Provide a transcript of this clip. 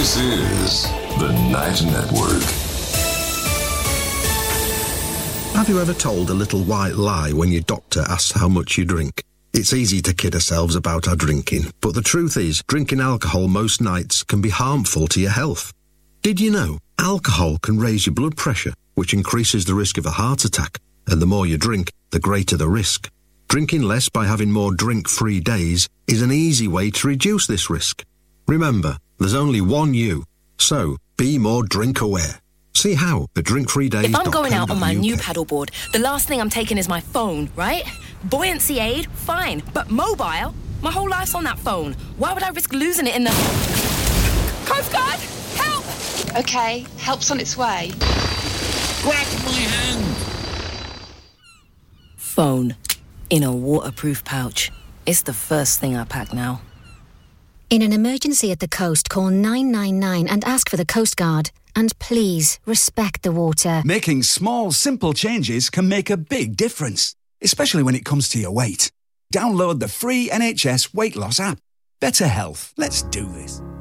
This is the Night Network. Have you ever told a little white lie when your doctor asks how much you drink? It's easy to kid ourselves about our drinking, but the truth is, drinking alcohol most nights can be harmful to your health. Did you know alcohol can raise your blood pressure, which increases the risk of a heart attack? And the more you drink, the greater the risk. Drinking less by having more drink-free days is an easy way to reduce this risk. Remember, there's only one you, so be more drink-aware. See how at drinkfreedays.co.uk. If I'm going out on my new paddleboard, the last thing I'm taking is my phone, right? Buoyancy aid, fine. But mobile? My whole life's on that phone. Why would I risk losing it in the... Coast Guard! Help! Okay, help's on its way. Grab my hand! Phone. In a waterproof pouch. It's the first thing I pack now. In an emergency at the coast, call 999 and ask for the Coast Guard. And please, respect the water. Making small, simple changes can make a big difference, especially when it comes to your weight. Download the free NHS weight loss app. Better health. Let's do this.